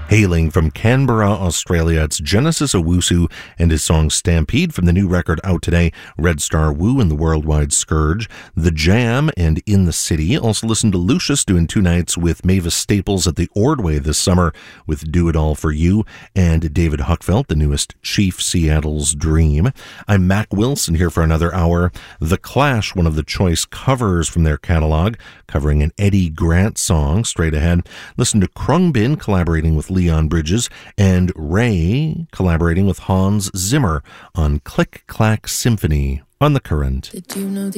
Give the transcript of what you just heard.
Hailing from Canberra, Australia, it's Genesis Owusu and his song Stampede from the new record out today, Red Star Woo and the Worldwide Scourge, The Jam and In the City. Also listen to Lucius doing 2 nights with Mavis Staples at the Ordway this summer with Do It All For You, and David Huckfelt, the newest Chief Seattle's Dream. I'm Mac Wilson here for another hour. The Clash, one of the choice covers from their catalog, covering an Eddie Grant song. Straight ahead, listen to Krungbin collaborating with Leon Bridges, and Ray collaborating with Hans Zimmer on Click Clack Symphony on The Current. Did you know